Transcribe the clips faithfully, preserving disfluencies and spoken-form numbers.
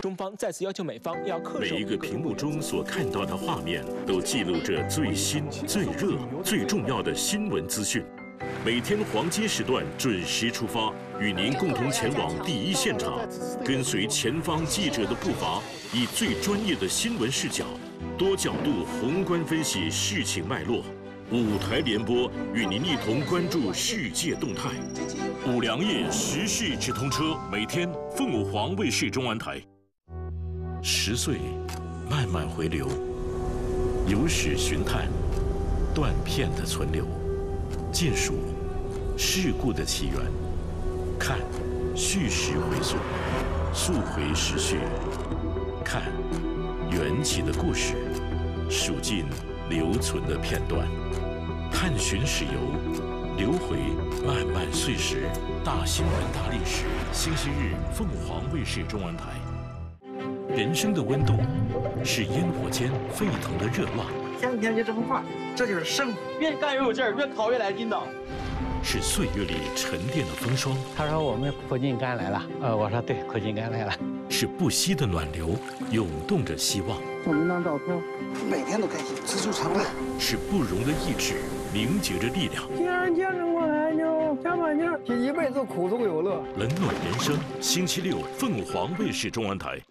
中方再次要求美方要恪守。 每一个屏幕中所看到的画面，都记录着最新、最热、最重要的新闻资讯。每天黄金时段准时出发，与您共同前往第一现场，跟随前方记者的步伐，以最专业的新闻视角，多角度宏观分析事情脉络。五台联播与您一同关注世界动态。五粮液时事直通车，每天凤舞黄卫视中文台。十岁，慢慢回流，有史寻探，断片的存留，见数事故的起源，看叙事回溯，溯回时序，看缘起的故事，数尽留存的片段，探寻史游。流回漫漫岁时，大新闻大历史。星期日，凤凰卫视中文台。人生的温度，是烟火间沸腾的热浪。 天天就这么画，这就是生活。越干越有劲儿，越烤越来劲道。 是岁月里沉淀的风霜。 他说我们苦尽甘来了，呃，我说对，苦尽甘来了。 是不息的暖流，涌动着希望。 送您张照片，每天都开心，知足常乐。 是不容的意志，凝结着力量。 既然见证过来就加把劲儿，这一辈子苦中有乐。 冷暖人生，星期六凤凰卫视中文台。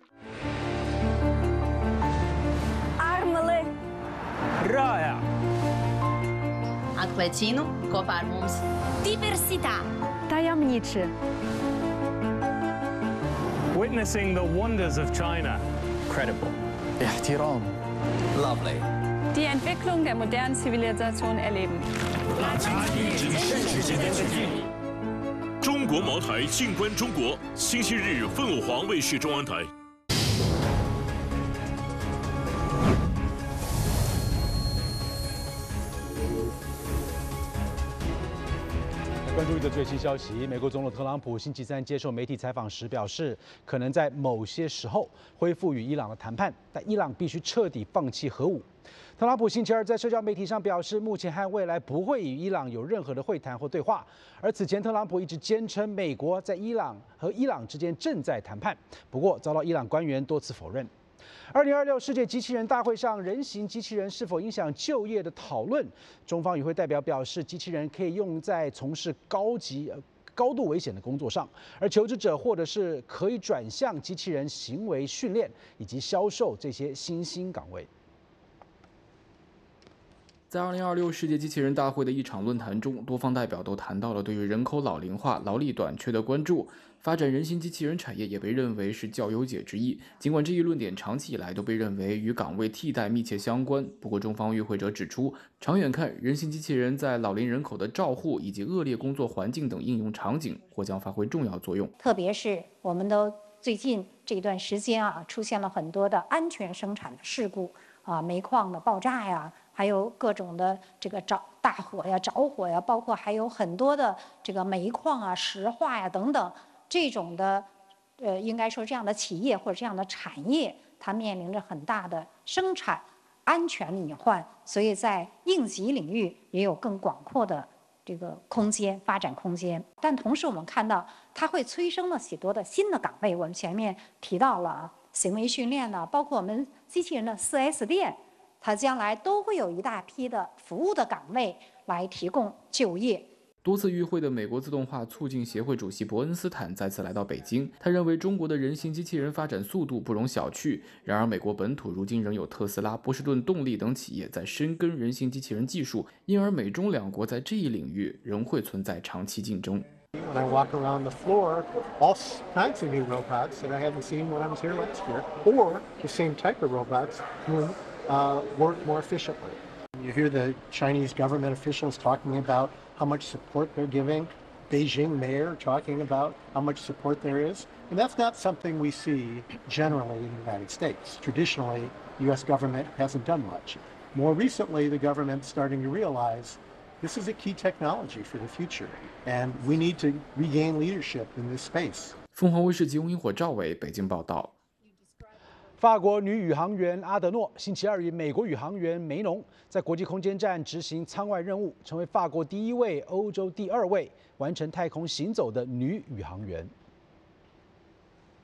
Armele. Raja. Atplecino, ko par mums. Diversità. Tajemniczy. Witnessing the wonders of China. Credible. احترام. Lovely. Die Entwicklung der modernen Zivilisation erleben. 中国茅台，静观中国。星期日，凤凰卫视中文台。 关注一则最新消息，美国总统特朗普星期三接受媒体采访时表示，可能在某些时候恢复与伊朗的谈判，但伊朗必须彻底放弃核武。特朗普星期二在社交媒体上表示，目前和未来不会与伊朗有任何的会谈或对话。而此前，特朗普一直坚称美国在伊朗和伊朗之间正在谈判，不过遭到伊朗官员多次否认。二零二六世界机器人大会上，人形机器人是否影响就业的讨论，中方与会代表表示，机器人可以用在从事高级、高度危险的工作上，而求职者或者是可以转向机器人行为训练以及销售这些新兴岗位。 在二零二六世界机器人大会的一场论坛中，多方代表都谈到了对于人口老龄化、劳力短缺的关注。发展人形机器人产业也被认为是较优解之一。尽管这一论点长期以来都被认为与岗位替代密切相关，不过中方与会者指出，长远看，人形机器人在老龄人口的照护以及恶劣工作环境等应用场景或将发挥重要作用。 特别是我们都最近这段时间啊，出现了很多的安全生产的事故啊，煤矿的爆炸呀。还有各种的这个着大火呀、着火呀，包括还有很多的这个煤矿啊、石化呀等等这种的，呃，应该说这样的企业或者这样的产业，它面临着很大的生产安全隐患，所以在应急领域也有更广阔的这个空间发展空间。但同时我们看到，它会催生了许多的新的岗位。我们前面提到了行为训练呢，包括我们机器人的 四 S 店。它将来都会有一大批的服务的岗位来提供就业。 多次与会的美国自动化促进协会主席伯恩斯坦再次来到北京，他认为中国的人形机器人发展速度不容小觑。然而，美国本土如今仍有特斯拉、波士顿动力等企业在深耕人形机器人技术，因而美中两国在这一领域仍会存在长期竞争。 When I walk around the floor, all kinds of new robots that I haven't seen when I was here last year, or the same type of robots doing Uh, work more efficiently. You hear the Chinese government officials talking about how much support they're giving, Beijing mayor talking about how much support there is, and that's not something we see generally in the United States. Traditionally, the U S government hasn't done much. More recently, the government's starting to realize this is a key technology for the future, and we need to regain leadership in this space. 凤凰卫视吉翁萤火赵伟北京报道。 法国女宇航员阿德诺星期二与美国宇航员梅农在国际空间站执行舱外任务，成为法国第一位、欧洲第二位完成太空行走的女宇航员。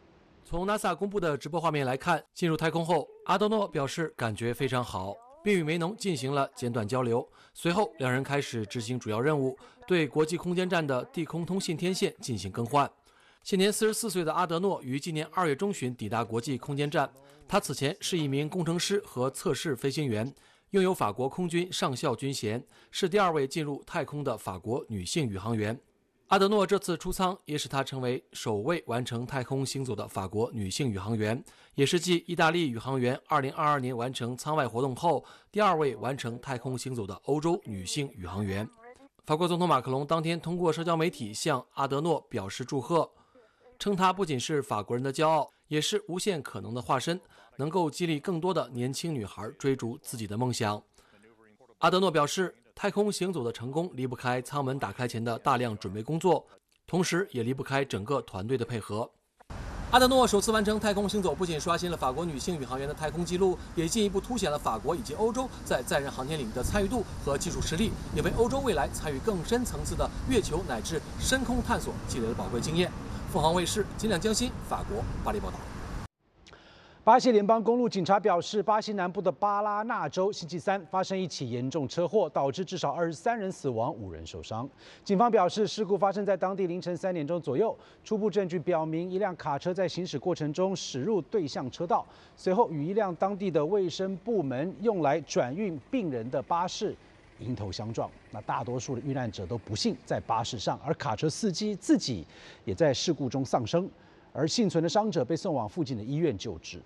从 NASA 公布的直播画面来看，进入太空后，阿德诺表示感觉非常好，并与梅农进行了简短交流。随后，两人开始执行主要任务，对国际空间站的地空通信天线进行更换。现年四十四岁的阿德诺于今年二月中旬抵达国际空间站。他此前是一名工程师和测试飞行员，拥有法国空军上校军衔，是第二位进入太空的法国女性宇航员。阿德诺这次出舱也使她成为首位完成太空行走的法国女性宇航员，也是继意大利宇航员二零二二年完成舱外活动后第二位完成太空行走的欧洲女性宇航员。法国总统马克龙当天通过社交媒体向阿德诺表示祝贺，称他不仅是法国人的骄傲，也是无限可能的化身，能够激励更多的年轻女孩追逐自己的梦想。阿德诺表示，太空行走的成功离不开舱门打开前的大量准备工作，同时也离不开整个团队的配合。阿德诺首次完成太空行走，不仅刷新了法国女性宇航员的太空纪录，也进一步凸显了法国以及欧洲在载人航天领域的参与度和技术实力，也为欧洲未来参与更深层次的月球乃至深空探索积累了宝贵经验。凤凰卫视金亮江新，法国巴黎报道。 巴西联邦公路警察表示，巴西南部的巴拉那州星期三发生一起严重车祸，导致至少二十三人死亡，五人受伤。警方表示，事故发生在当地凌晨三点钟左右。初步证据表明，一辆卡车在行驶过程中驶入对向车道，随后与一辆当地的卫生部门用来转运病人的巴士迎头相撞。那大多数的遇难者都不幸在巴士上，而卡车司机自己也在事故中丧生，而幸存的伤者被送往附近的医院救治。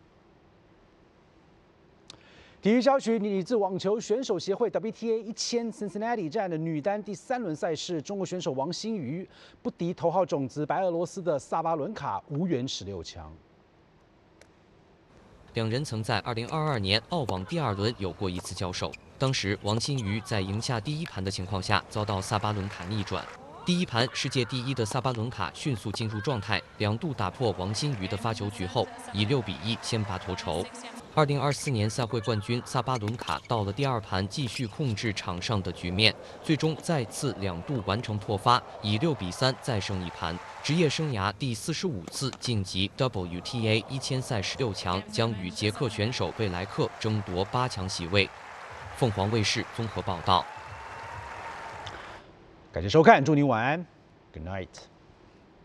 体育消息：女子网球选手协会 W T A 一千 Cincinnati 站的女单第三轮赛事，中国选手王欣瑜不敌头号种子白俄罗斯的萨巴伦卡，无缘十六强。 两人曾在二零二二年澳网第二轮有过一次交手，当时王欣瑜在赢下第一盘的情况下，遭到萨巴伦卡逆转。第一盘世界第一的萨巴伦卡迅速进入状态，两度打破王欣瑜的发球局后，以六比一先拔头筹。二零二四年赛会冠军萨巴伦卡到了第二盘继续控制场上的局面，最终再次两度完成破发，以六比三再胜一盘，职业生涯第四十五次晋级 W T A 一千赛十六强，将与捷克选手贝莱克争夺八强席位。凤凰卫视综合报道。 感谢收看，祝您晚安 ，Good night。